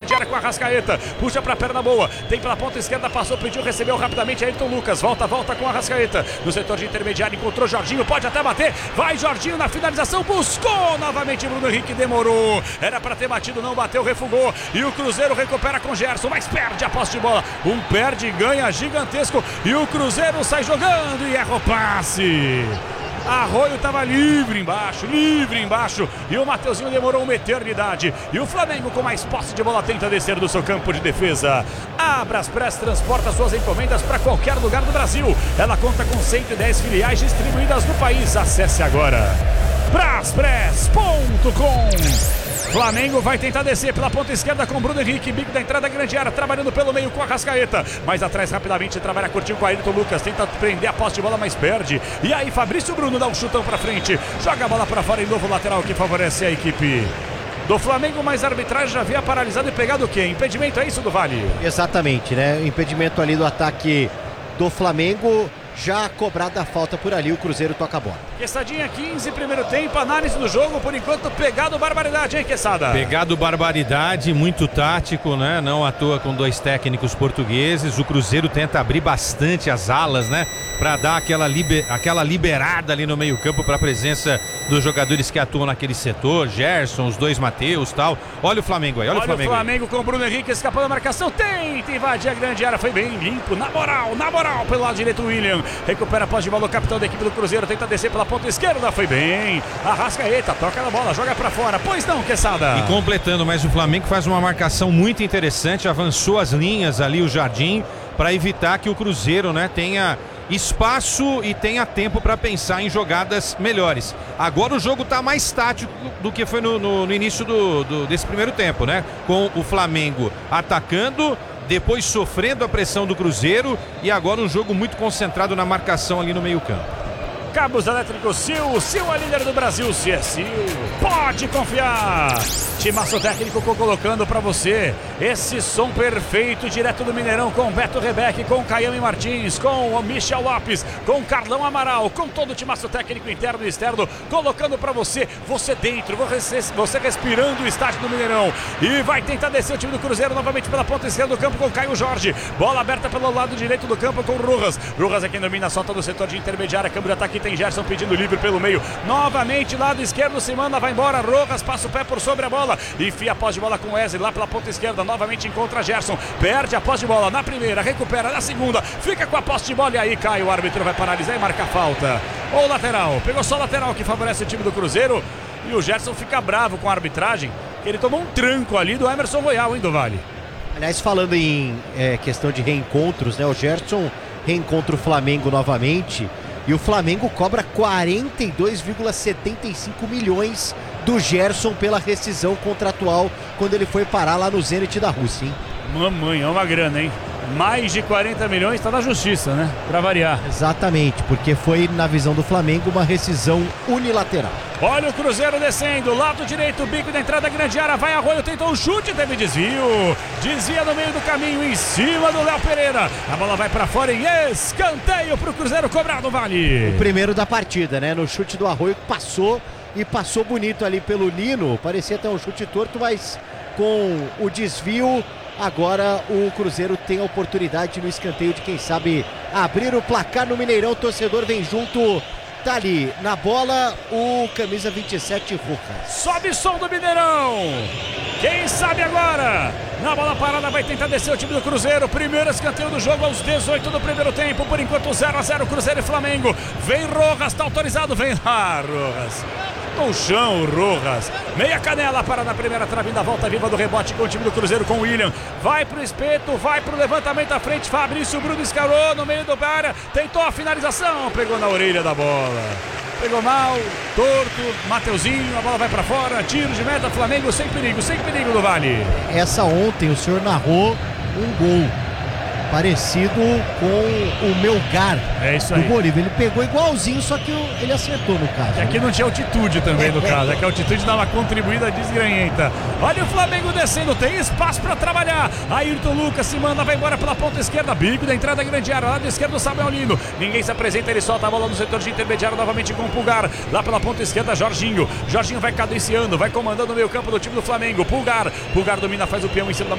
grande área com a Arrascaeta. Puxa pra perna boa. Tem pela ponta esquerda, passou, pediu, recebeu rapidamente Ayrton Lucas. Volta com a Arrascaeta. No setor de intermediário, encontrou Jorginho, pode até bater. Vai Jorginho na finalização, buscou novamente Bruno Henrique, demorou. Era pra ter batido, não bateu, refugou. E o Cruzeiro recupera com Gerson, mas perde a posse de bola. Perde e ganha gigantesco. E o Cruzeiro sai jogando e erra o passe. Arroio estava livre embaixo, e o Mateuzinho demorou uma eternidade, e o Flamengo com mais posse de bola tenta descer do seu campo de defesa. A Braspress transporta suas encomendas para qualquer lugar do Brasil. Ela conta com 110 filiais distribuídas no país. Acesse agora braspress.com. Flamengo vai tentar descer pela ponta esquerda com Bruno Henrique, bico da entrada, grande área, trabalhando pelo meio com a Arrascaeta, mais atrás rapidamente, trabalha curtinho com Ayrton Lucas, tenta prender a posse de bola, mas perde, e aí Fabrício Bruno dá um chutão pra frente, joga a bola pra fora em novo lateral que favorece a equipe do Flamengo, mas a arbitragem já havia paralisado e pegado o quê? Impedimento, é isso, do Vale? Exatamente, né? Impedimento ali do ataque do Flamengo. Já cobrada a falta por ali, o Cruzeiro toca a bola. Quessadinha 15, primeiro tempo, análise do jogo, por enquanto pegado barbaridade, hein, Quesada? Pegado barbaridade, muito tático, né? Não à toa com dois técnicos portugueses. O Cruzeiro tenta abrir bastante as alas, né? Pra dar aquela liberada ali no meio campo para a presença dos jogadores que atuam naquele setor, Gerson, os dois Matheus, tal. Olha o Flamengo aí, olha o Flamengo. O Flamengo com o Bruno Henrique escapando da marcação, tenta invadir a grande área, foi bem limpo, na moral, pelo lado direito, William. Recupera a posse de bola, o capitão da equipe do Cruzeiro tenta descer pela ponta esquerda, foi bem. Arrascaeta, toca na bola, joga pra fora, pois não, Quesada. E completando, mas o Flamengo faz uma marcação muito interessante, avançou as linhas ali, o Jardim, para evitar que o Cruzeiro, né, tenha espaço e tenha tempo para pensar em jogadas melhores. Agora o jogo tá mais tático do que foi no início desse primeiro tempo, né? Com o Flamengo atacando, depois sofrendo a pressão do Cruzeiro e agora um jogo muito concentrado na marcação ali no meio-campo. Cabos Elétricos Sil, a líder do Brasil, se é Sil, pode confiar. Timaço técnico colocando pra você esse som perfeito, direto do Mineirão, com Beto Rebeck, com Caiame Martins, com o Michel Lopes, com Carlão Amaral, com todo o timaço técnico interno e externo, colocando pra você dentro, você respirando o estádio do Mineirão. E vai tentar descer o time do Cruzeiro novamente pela ponta esquerda do campo com Caio Jorge, bola aberta pelo lado direito do campo com Rojas é quem domina, solta do setor de intermediária, câmbio de ataque, tem Gerson pedindo livre pelo meio, novamente lado esquerdo, se manda, vai embora, Rojas passa o pé por sobre a bola, enfia a posse de bola com Wesley lá pela ponta esquerda, novamente encontra Gerson, perde a posse de bola na primeira, recupera na segunda, fica com a posse de bola e aí cai, o árbitro vai paralisar e marca a falta, ou lateral, pegou só lateral que favorece o time do Cruzeiro, e o Gerson fica bravo com a arbitragem, ele tomou um tranco ali do Emerson Royal, hein, do Vale? Aliás, falando em questão de reencontros, né, o Gerson reencontra o Flamengo novamente. E o Flamengo cobra 42,75 milhões do Gerson pela rescisão contratual quando ele foi parar lá no Zenit da Rússia, hein? Mamãe, é uma grana, hein? Mais de 40 milhões está na justiça, né? Pra variar. Exatamente, porque foi, na visão do Flamengo, uma rescisão unilateral. Olha o Cruzeiro descendo, lado direito, bico da entrada, grande área, vai Arroio, tentou um chute, teve desvio, desvia no meio do caminho, em cima do Léo Pereira, a bola vai pra fora em escanteio pro Cruzeiro cobrar no Vale. O primeiro da partida, né, no chute do Arroio, passou e passou bonito ali pelo Nino, parecia até um chute torto, mas com o desvio, agora o Cruzeiro tem a oportunidade no escanteio de, quem sabe, abrir o placar no Mineirão. O torcedor vem junto. Tá ali na bola o camisa 27, Rojas. Sobe o som do Mineirão. Quem sabe agora? Na bola parada vai tentar descer o time do Cruzeiro. Primeiro escanteio do jogo aos 18 do primeiro tempo. Por enquanto 0-0 Cruzeiro e Flamengo. Vem Rojas, tá autorizado. Vem lá, Rojas. No chão, Rojas. Meia canela para na primeira trave da volta viva do rebote com o time do Cruzeiro, com o William. Vai pro espeto, vai pro levantamento à frente. Fabrício Bruno escarou no meio da área. Tentou a finalização, pegou na orelha da bola. Pegou mal, torto, Mateuzinho, a bola vai pra fora. Tiro de meta, Flamengo sem perigo do Vale. Essa ontem o senhor narrou um gol parecido com o Melgar do Bolívia. Ele pegou igualzinho, só que ele acertou no caso. E aqui não tinha altitude também no caso. Aqui a altitude dá uma contribuída desgranhenta. Olha o Flamengo descendo, tem espaço para trabalhar. Ayrton Lucas se manda, vai embora pela ponta esquerda. Bico da entrada grande área, lado esquerdo Samuel Lino. Ninguém se apresenta, ele solta a bola no setor de intermediário novamente com o Pulgar. Lá pela ponta esquerda, Jorginho. Jorginho vai cadenciando, vai comandando o meio campo do time do Flamengo. Pulgar domina, faz o peão em cima da